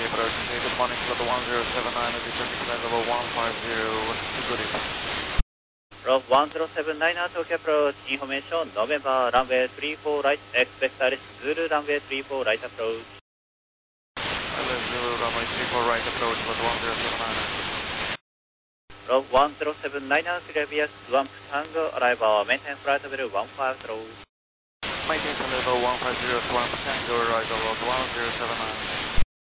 approach. Good morning, slot 1079, descending flight level 150, good evening. Route 1079, Tokyo approach, information, November, runway 34 right, expect Alice Zulu, runway 34 right approach. Alice Zulu, runway 34 right approach, slot 1079. Route 1079, clear via Swamp Tango, arrival, maintain flight level 150. Maintain level 150, Swamp Tango, arrival 1079.